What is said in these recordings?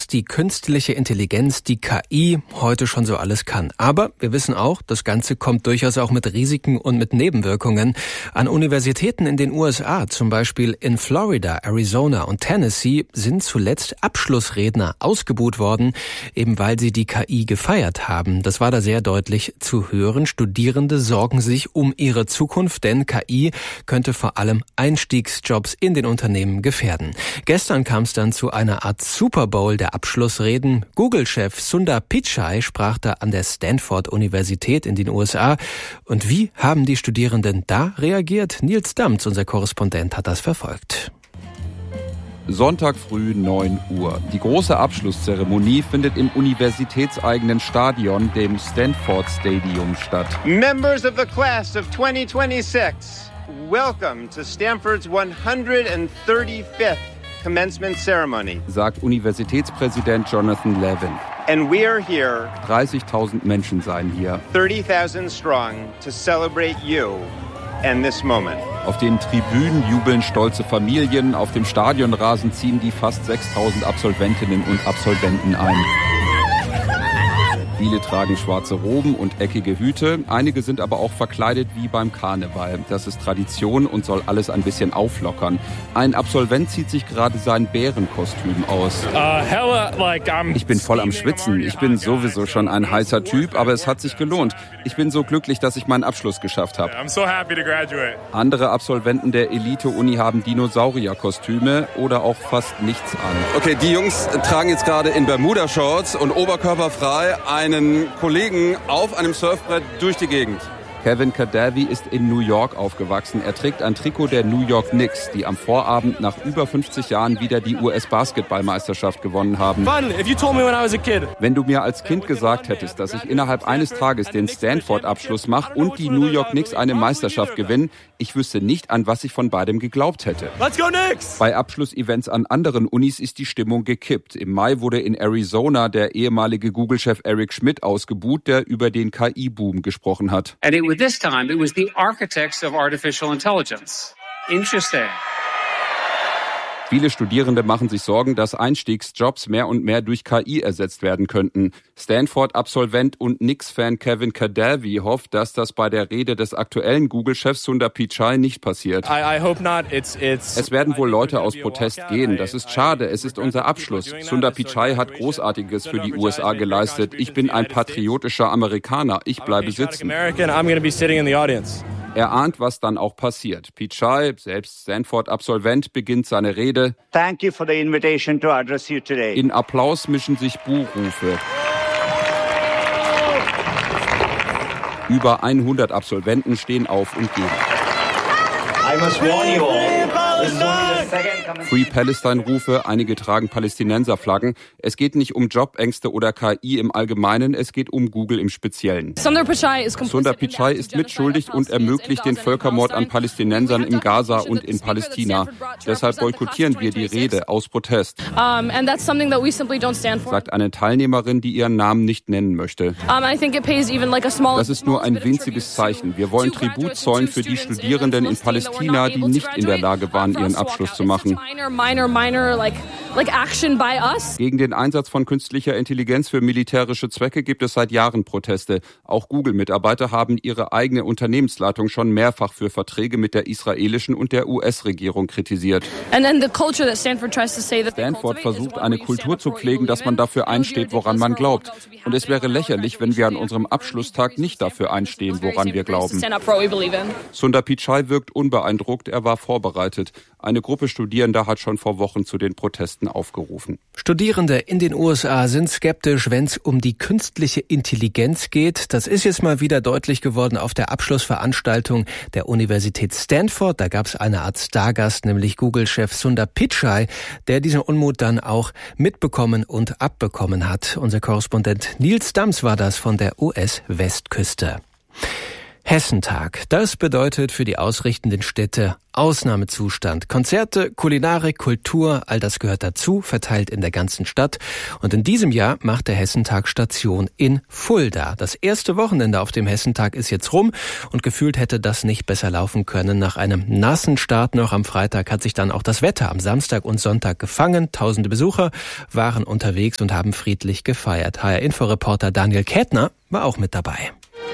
die künstliche Intelligenz, die KI, heute schon so alles kann. Aber wir wissen auch, das Ganze kommt durchaus auch mit Risiken und mit Nebenwirkungen. An Universitäten in den USA, zum Beispiel in Florida, Arizona und Tennessee, sind zuletzt Abschlussredner ausgebuht worden, eben weil sie die KI gefeiert haben. Das war da sehr deutlich zu hören. Studierende sorgen sich um ihre Zukunft, denn KI könnte vor allem Einstiegsjobs in den Unternehmen gefährden. Gestern kam es dann zu einer Art Super Bowl der Abschlussreden. Google-Chef Sundar Pichai sprach da an der Stanford-Universität in den USA. Und wie haben die Studierenden da reagiert? Nils Damz, unser Korrespondent, hat das verfolgt. Sonntag früh 9 Uhr. Die große Abschlusszeremonie findet im universitätseigenen Stadion, dem Stanford Stadium, statt. Members of the class of 2026, welcome to Stanford's 135th Commencement Ceremony, sagt Universitätspräsident Jonathan Levin. And we are here, 30.000 Menschen seien hier, 30,000 strong, to celebrate you and this moment. Auf den Tribünen jubeln stolze Familien, auf dem Stadionrasen ziehen die fast 6.000 Absolventinnen und Absolventen ein. Viele tragen schwarze Roben und eckige Hüte, einige sind aber auch verkleidet wie beim Karneval. Das ist Tradition und soll alles ein bisschen auflockern. Ein Absolvent zieht sich gerade sein Bärenkostüm aus. Ich bin voll am Schwitzen, ich bin sowieso schon ein heißer Typ, aber es hat sich gelohnt. Ich bin so glücklich, dass ich meinen Abschluss geschafft habe. Andere Absolventen der Elite-Uni haben Dinosaurierkostüme oder auch fast nichts an. Okay, die Jungs tragen jetzt gerade in Bermuda-Shorts und oberkörperfrei einen Kollegen auf einem Surfbrett durch die Gegend. Kevin Kadavi ist in New York aufgewachsen. Er trägt ein Trikot der New York Knicks, die am Vorabend nach über 50 Jahren wieder die US-Basketballmeisterschaft gewonnen haben. Wenn du mir als Kind gesagt hättest, dass ich innerhalb eines Tages den Stanford-Abschluss mache und die New York Knicks eine Meisterschaft gewinnen, ich wüsste nicht, an was ich von beidem geglaubt hätte. Let's go Knicks! Bei Abschlussevents an anderen Unis ist die Stimmung gekippt. Im Mai wurde in Arizona der ehemalige Google-Chef Eric Schmidt ausgebuht, der über den KI-Boom gesprochen hat. This time, it was the architects of artificial intelligence. Interesting. Viele Studierende machen sich Sorgen, dass Einstiegsjobs mehr und mehr durch KI ersetzt werden könnten. Stanford-Absolvent und Knicks-Fan Kevin Kadavi hofft, dass das bei der Rede des aktuellen Google-Chefs Sundar Pichai nicht passiert. Es werden wohl Leute aus Protest gehen. Das ist schade. Es ist unser Abschluss. Sundar Pichai hat Großartiges für die USA geleistet. Ich bin ein patriotischer Amerikaner. Ich bleibe sitzen. Er ahnt, was dann auch passiert. Pichai, selbst Stanford-Absolvent, beginnt seine Rede. Thank you for the invitation to address you today. In Applaus mischen sich Buhrufe. Über 100 Absolventen stehen auf und gehen. I must warn you all. Free Palestine-Rufe, einige tragen Palästinenserflaggen. Es geht nicht um Jobängste oder KI im Allgemeinen, es geht um Google im Speziellen. Sundar Pichai ist mitschuldig und ermöglicht den Völkermord an Palästinensern in Gaza und in Palästina. Deshalb boykottieren wir die Rede aus Protest, sagt eine Teilnehmerin, die ihren Namen nicht nennen möchte. Das ist nur ein winziges Zeichen. Wir wollen Tribut zollen für die Studierenden in Palästina, die nicht in der Lage waren, ihren Abschluss zu machen. Gegen den Einsatz von künstlicher Intelligenz für militärische Zwecke gibt es seit Jahren Proteste. Auch Google-Mitarbeiter haben ihre eigene Unternehmensleitung schon mehrfach für Verträge mit der israelischen und der US-Regierung kritisiert. Stanford versucht, eine Kultur zu pflegen, dass man dafür einsteht, woran man glaubt. Und es wäre lächerlich, wenn wir an unserem Abschlusstag nicht dafür einstehen, woran wir glauben. Sundar Pichai wirkt unbeeindruckt, er war vorbereitet. Eine Gruppe Studierender hat schon vor Wochen zu den Protesten aufgerufen. Studierende in den USA sind skeptisch, wenn es um die künstliche Intelligenz geht. Das ist jetzt mal wieder deutlich geworden auf der Abschlussveranstaltung der Universität Stanford. Da gab es eine Art Stargast, nämlich Google-Chef Sundar Pichai, der diesen Unmut dann auch mitbekommen und abbekommen hat. Unser Korrespondent Nils Damz war das von der US-Westküste. Hessentag. Das bedeutet für die ausrichtenden Städte Ausnahmezustand. Konzerte, Kulinarik, Kultur, all das gehört dazu, verteilt in der ganzen Stadt. Und in diesem Jahr macht der Hessentag Station in Fulda. Das erste Wochenende auf dem Hessentag ist jetzt rum und gefühlt hätte das nicht besser laufen können. Nach einem nassen Start noch am Freitag hat sich dann auch das Wetter am Samstag und Sonntag gefangen. Tausende Besucher waren unterwegs und haben friedlich gefeiert. HR-Info-Reporter Daniel Kätner war auch mit dabei.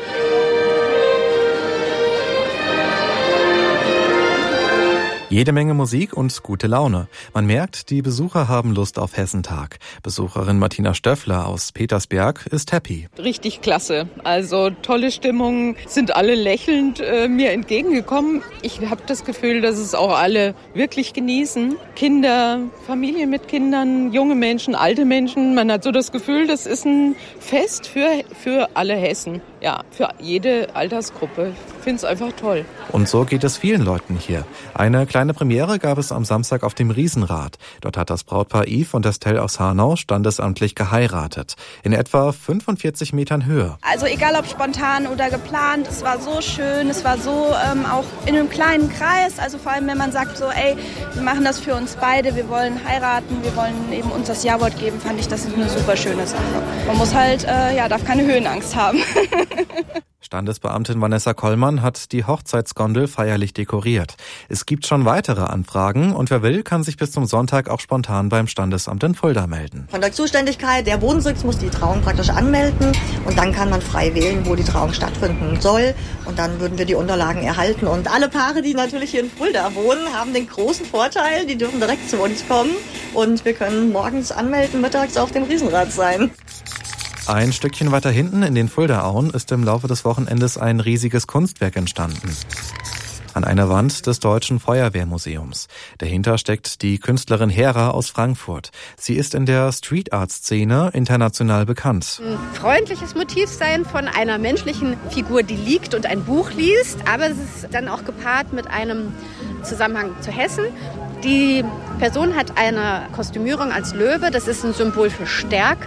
Jede Menge Musik und gute Laune. Man merkt, die Besucher haben Lust auf Hessentag. Besucherin Martina Stöffler aus Petersberg ist happy. Richtig klasse. Also tolle Stimmung, sind alle lächelnd mir entgegengekommen. Ich habe das Gefühl, dass es auch alle wirklich genießen. Kinder, Familien mit Kindern, junge Menschen, alte Menschen. Man hat so das Gefühl, das ist ein Fest für alle Hessen. Ja, für jede Altersgruppe. Ich finde es einfach toll. Und so geht es vielen Leuten hier. Eine kleine Premiere gab es am Samstag auf dem Riesenrad. Dort hat das Brautpaar Yves und Estelle aus Hanau standesamtlich geheiratet. In etwa 45 Metern Höhe. Also egal ob spontan oder geplant, es war so schön, es war so auch in einem kleinen Kreis. Also vor allem, wenn man sagt so, ey, wir machen das für uns beide, wir wollen heiraten, wir wollen eben uns das Ja-Wort geben, fand ich, das ist eine super schöne Sache. Man muss halt, darf keine Höhenangst haben. Standesbeamtin Vanessa Kollmann hat die Hochzeitsgondel feierlich dekoriert. Es gibt schon weitere Anfragen und wer will, kann sich bis zum Sonntag auch spontan beim Standesamt in Fulda melden. Von der Zuständigkeit der Bodensitz muss die Trauung praktisch anmelden und dann kann man frei wählen, wo die Trauung stattfinden soll. Und dann würden wir die Unterlagen erhalten. Und alle Paare, die natürlich hier in Fulda wohnen, haben den großen Vorteil, die dürfen direkt zu uns kommen und wir können morgens anmelden, mittags auf dem Riesenrad sein. Ein Stückchen weiter hinten in den Fuldaauen ist im Laufe des Wochenendes ein riesiges Kunstwerk entstanden. An einer Wand des Deutschen Feuerwehrmuseums. Dahinter steckt die Künstlerin Hera aus Frankfurt. Sie ist in der Street-Art-Szene international bekannt. Ein freundliches Motivsein von einer menschlichen Figur, die liegt und ein Buch liest. Aber es ist dann auch gepaart mit einem Zusammenhang zu Hessen. Die Person hat eine Kostümierung als Löwe. Das ist ein Symbol für Stärke.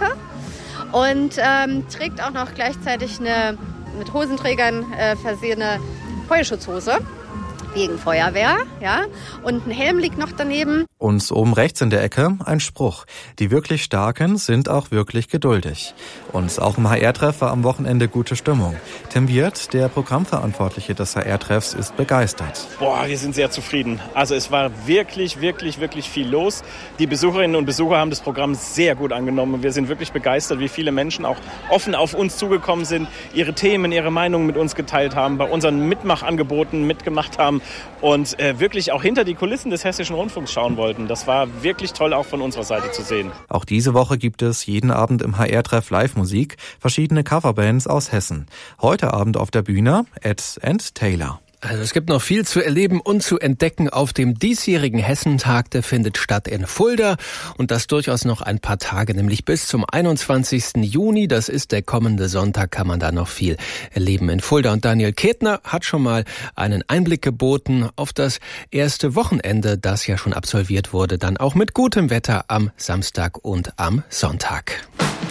Und trägt auch noch gleichzeitig eine mit Hosenträgern versehene Feuerschutzhose wegen Feuerwehr, ja. Und ein Helm liegt noch daneben. Und oben rechts in der Ecke ein Spruch. Die wirklich Starken sind auch wirklich geduldig. Und auch im HR-Treff war am Wochenende gute Stimmung. Tim Wirth, der Programmverantwortliche des HR-Treffs, ist begeistert. Wir sind sehr zufrieden. Also es war wirklich, wirklich, wirklich viel los. Die Besucherinnen und Besucher haben das Programm sehr gut angenommen. Und wir sind wirklich begeistert, wie viele Menschen auch offen auf uns zugekommen sind, ihre Themen, ihre Meinungen mit uns geteilt haben, bei unseren Mitmachangeboten mitgemacht haben und wirklich auch hinter die Kulissen des Hessischen Rundfunks schauen wollten. Das war wirklich toll, auch von unserer Seite zu sehen. Auch diese Woche gibt es jeden Abend im HR-Treff Live-Musik, verschiedene Coverbands aus Hessen. Heute Abend auf der Bühne Ed & Taylor. Also es gibt noch viel zu erleben und zu entdecken auf dem diesjährigen Hessentag. Der findet statt in Fulda und das durchaus noch ein paar Tage, nämlich bis zum 21. Juni. Das ist der kommende Sonntag, kann man da noch viel erleben in Fulda. Und Daniel Kätner hat schon mal einen Einblick geboten auf das erste Wochenende, das ja schon absolviert wurde, dann auch mit gutem Wetter am Samstag und am Sonntag.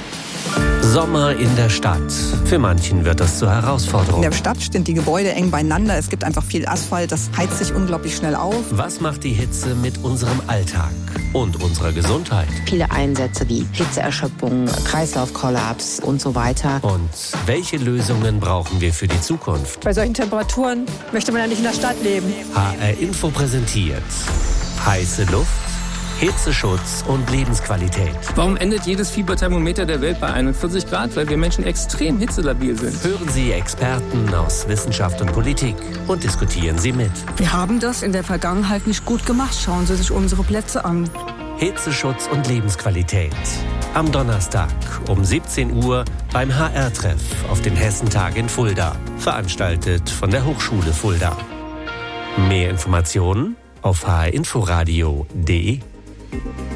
Sommer in der Stadt. Für manchen wird das zur Herausforderung. In der Stadt stehen die Gebäude eng beieinander. Es gibt einfach viel Asphalt. Das heizt sich unglaublich schnell auf. Was macht die Hitze mit unserem Alltag und unserer Gesundheit? Viele Einsätze wie Hitzeerschöpfung, Kreislaufkollaps und so weiter. Und welche Lösungen brauchen wir für die Zukunft? Bei solchen Temperaturen möchte man ja nicht in der Stadt leben. HR Info präsentiert heiße Luft, Hitzeschutz und Lebensqualität. Warum endet jedes Fieberthermometer der Welt bei 41 Grad? Weil wir Menschen extrem hitzelabil sind. Hören Sie Experten aus Wissenschaft und Politik und diskutieren Sie mit. Wir haben das in der Vergangenheit nicht gut gemacht. Schauen Sie sich unsere Plätze an. Hitzeschutz und Lebensqualität. Am Donnerstag um 17 Uhr beim HR-Treff auf dem Hessentag in Fulda. Veranstaltet von der Hochschule Fulda. Mehr Informationen auf hrinforadio.de.